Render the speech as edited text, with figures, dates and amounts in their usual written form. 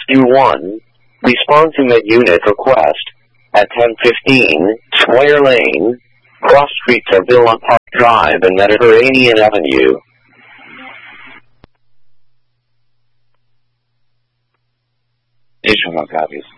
Q1. Respond to mid-unit request. At 10:15, Square Lane. Cross streets are Villa Park Drive and Mediterranean Avenue. Additional copies.